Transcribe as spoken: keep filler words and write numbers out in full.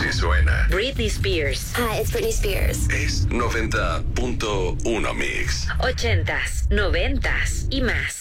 Si suena. Britney Spears. Hi, it's Britney Spears. Es noventa punto uno Mix. Ochentas, noventas y más.